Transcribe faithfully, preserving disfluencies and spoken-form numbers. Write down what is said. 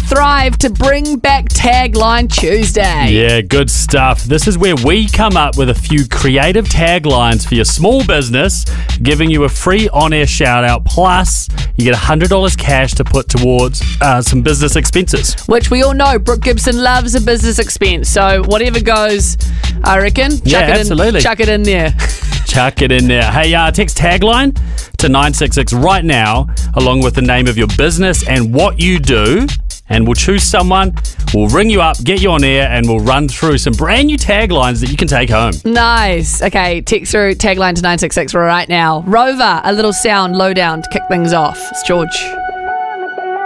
Thrive to bring back Tagline Tuesday. Yeah, good stuff. This is where we come up with a few creative taglines for your small business, giving you a free on-air shout-out, plus you get one hundred dollars cash to put towards uh, some business expenses. Which we all know, Brooke Gibson loves a business expense. So whatever goes, I reckon, chuck, Yeah, it, absolutely. in, chuck it in there. Chuck it in there. Hey, uh, text tagline to nine six six right now, along with the name of your business and what you do, and we'll choose someone, we'll ring you up, get you on air, and we'll run through some brand new taglines that you can take home. Nice. Okay, text through tagline to nine six six right now. Rover, a little sound lowdown to kick things off. It's George.